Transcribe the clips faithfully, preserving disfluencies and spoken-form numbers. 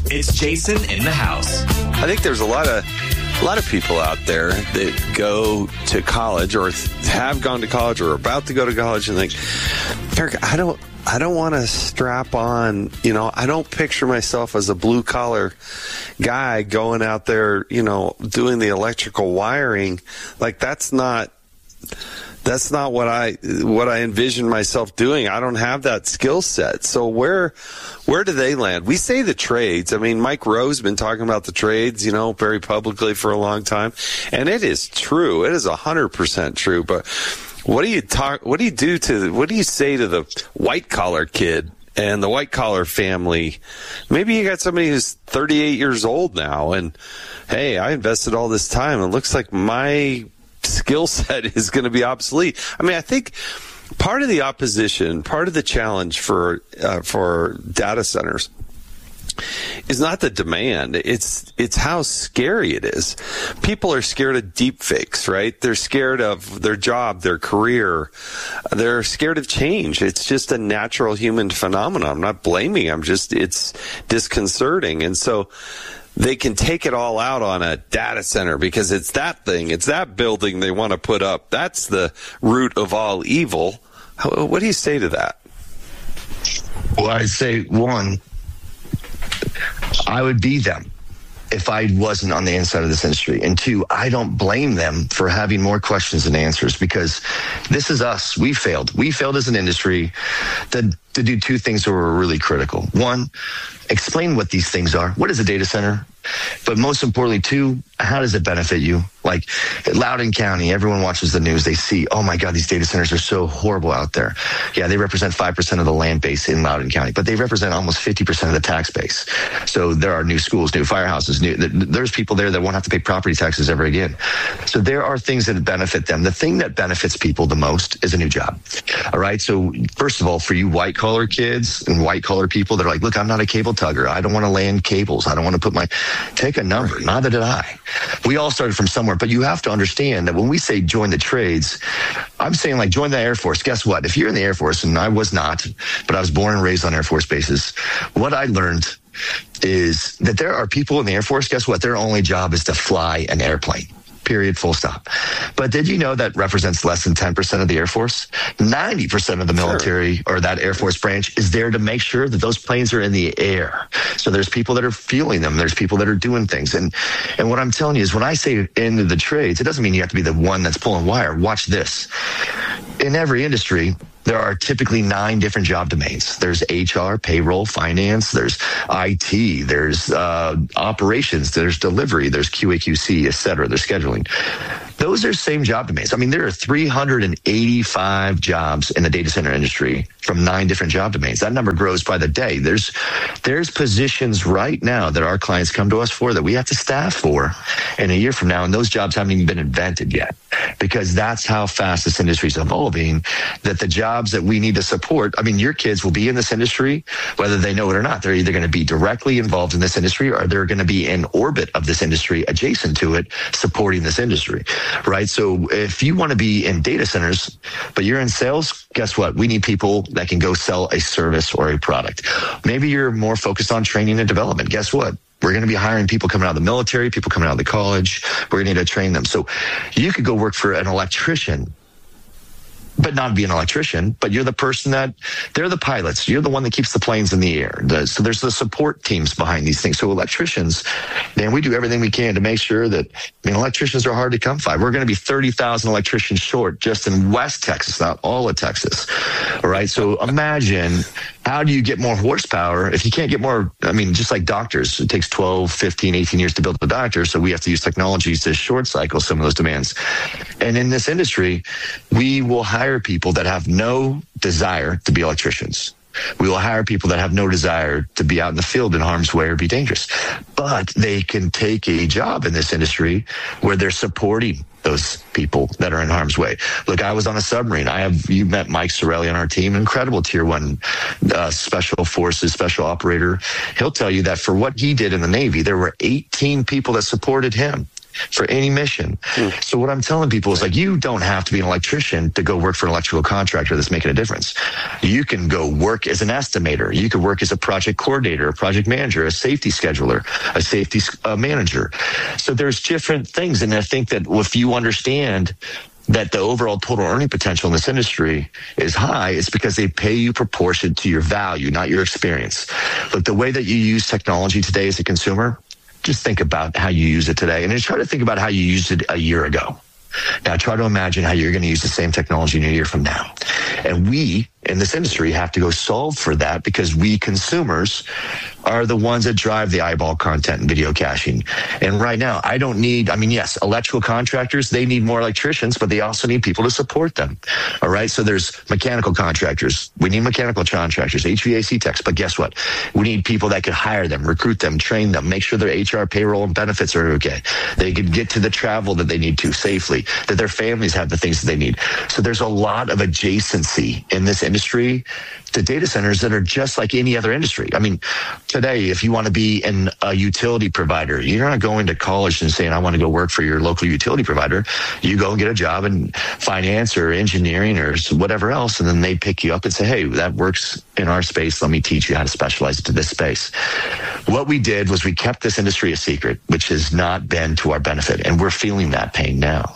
It's Jason in the House. I think there's a lot of a lot of people out there that go to college or have gone to college or are about to go to college and think, Eric, I don't I don't want to strap on, you know, I don't picture myself as a blue collar guy going out there, you know, doing the electrical wiring. Like that's not That's not what I what I envision myself doing. I don't have that skill set. So where where do they land? We say the trades. I mean, Mike Rowe's been talking about the trades, you know, very publicly for a long time, and it is true. It is a hundred percent true. But what do you talk? What do you do to? What do you say to the white collar kid and the white collar family? Maybe you got somebody who's thirty-eight years old now, and hey, I invested all this time. It looks like my skill set is going to be obsolete. I mean, I think part of the opposition, part of the challenge for uh, for data centers is not the demand. It's it's how scary it is. People are scared of deep fakes, right? They're scared of their job, their career. They're scared of change. It's just a natural human phenomenon. I'm not blaming. I'm just, it's disconcerting. And so they can take it all out on a data center because it's that thing, it's that building they want to put up. That's the root of all evil. How, what do you say to that? Well, I'd say, one, I would be them if I wasn't on the inside of this industry. And two, I don't blame them for having more questions than answers because this is us. We failed. We failed as an industry to, to do two things that were really critical. One, explain what these things are. What is a data center? But most importantly, two, how does it benefit you? Like Loudoun County, everyone watches the news. They see, oh my God, these data centers are so horrible out there. Yeah, they represent five percent of the land base in Loudoun County, but they represent almost fifty percent of the tax base. So there are new schools, new firehouses, new, there's people there that won't have to pay property taxes ever again. So there are things that benefit them. The thing that benefits people the most is a new job. All right. So first of all, for you white collar kids and white collar people that are like, look, I'm not a cable tugger. I don't want to land cables. I don't want to put my, take a number. Neither did I. We all started from somewhere, but you have to understand that when we say join the trades, I'm saying like join the Air Force. Guess what? If you're in the Air Force, and I was not, but I was born and raised on Air Force bases, what I learned is that there are people in the Air Force, guess what? Their only job is to fly an airplane. Period, full stop. But did you know that represents less than ten percent of the Air Force? ninety percent of the military sure. or that Air Force branch is there to make sure that those planes are in the air. So there's people that are fueling them. There's people that are doing things. And and what I'm telling you is when I say into the trades, it doesn't mean you have to be the one that's pulling wire. Watch this. In every industry, there are typically nine different job domains. There's H R, payroll, finance, there's I T, there's uh, operations, there's delivery, there's Q A Q C, et cetera, there's scheduling. Those are same job domains. I mean, there are three hundred eighty-five jobs in the data center industry from nine different job domains. That number grows by the day. There's there's positions right now that our clients come to us for that we have to staff for in a year from now, and those jobs haven't even been invented yet because that's how fast this industry is evolving, that the jobs that we need to support, I mean, your kids will be in this industry, whether they know it or not. They're either going to be directly involved in this industry or they're going to be in orbit of this industry, adjacent to it, supporting this industry. Right. So if you want to be in data centers, but you're in sales, guess what? We need people that can go sell a service or a product. Maybe you're more focused on training and development. Guess what? We're going to be hiring people coming out of the military, people coming out of the college. We're going to need to train them. So you could go work for an electrician, but not be an electrician, but you're the person that, they're the pilots. You're the one that keeps the planes in the air. The, so there's the support teams behind these things. So electricians, man, we do everything we can to make sure that, I mean, electricians are hard to come by. We're going to be thirty thousand electricians short just in West Texas, not all of Texas. All right. So imagine, how do you get more horsepower if you can't get more? I mean, just like doctors, it takes twelve, fifteen, eighteen years to build a doctor. So we have to use technologies to short cycle some of those demands. And in this industry, we will hire people that have no desire to be electricians. We will hire people that have no desire to be out in the field in harm's way or be dangerous. But they can take a job in this industry where they're supporting those people that are in harm's way. Look, I was on a submarine. I have, you met Mike Sorelli on our team, incredible tier one uh, special forces, special operator. He'll tell you that for what he did in the Navy, there were eighteen people that supported him. for any mission. Mm. So what I'm telling people is like, you don't have to be an electrician to go work for an electrical contractor that's making a difference. You can go work as an estimator. You could work as a project coordinator, a project manager, a safety scheduler, a safety uh, manager. So there's different things. And I think that if you understand that the overall total earning potential in this industry is high, it's because they pay you proportionate to your value, not your experience. But the way that you use technology today as a consumer, just think about how you use it today. And then try to think about how you used it a year ago. Now try to imagine how you're going to use the same technology in a year from now. And we in this industry have to go solve for that, because we consumers are the ones that drive the eyeball content and video caching. And right now, I don't need, I mean, yes, electrical contractors, they need more electricians, but they also need people to support them. All right. So there's mechanical contractors. We need mechanical contractors, H V A C techs. But guess what? We need people that could hire them, recruit them, train them, make sure their H R, payroll, and benefits are okay. They can get to the travel that they need to safely, that their families have the things that they need. So there's a lot of adjacency in this industry to data centers that are just like any other industry. I mean, today, if you want to be in a utility provider, you're not going to college and saying, I want to go work for your local utility provider. You go and get a job in finance or engineering or whatever else, and then they pick you up and say, hey, that works in our space. Let me teach you how to specialize into this space. What we did was we kept this industry a secret, which has not been to our benefit, and we're feeling that pain now.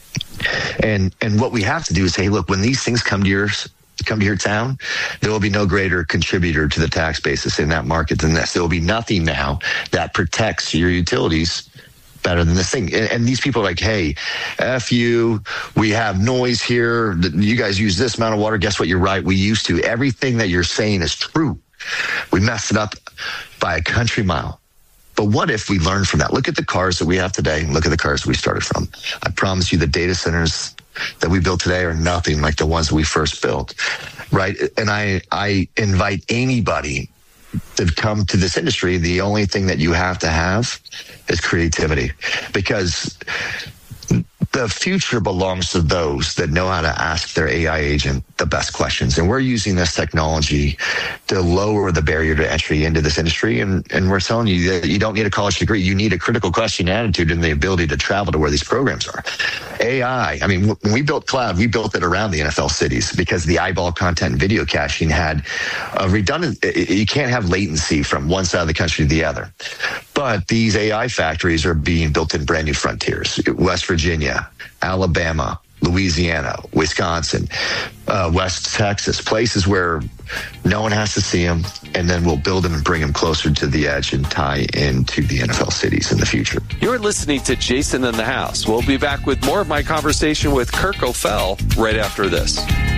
And and what we have to do is say, look, when these things come to yours, come to your town, there will be no greater contributor to the tax basis in that market than this. There will be nothing now that protects your utilities better than this thing. And, and these people are like, hey, F you, we have noise here. You guys use this amount of water. Guess what? You're right. We used to. Everything that you're saying is true. We messed it up by a country mile. But what if we learn from that? Look at the cars that we have today and look at the cars we started from. I promise you the data centers that we build today are nothing like the ones that we first built, right? And I, I invite anybody to come to this industry. The only thing that you have to have is creativity, because the future belongs to those that know how to ask their A I agent the best questions. And we're using this technology to lower the barrier to entry into this industry. And, and we're telling you that you don't need a college degree. You need a critical question attitude and the ability to travel to where these programs are. A I, I mean, when we built Cloud, we built it around the N F L cities because the eyeball content and video caching had a redundant, you can't have latency from one side of the country to the other. But these A I factories are being built in brand new frontiers. West Virginia, Alabama, Louisiana, Wisconsin, uh, West Texas, places where no one has to see them, and then we'll build them and bring them closer to the edge and tie into the N F L cities in the future. You're listening to Jason in the House. We'll be back with more of my conversation with Kirk O'Fell right after this.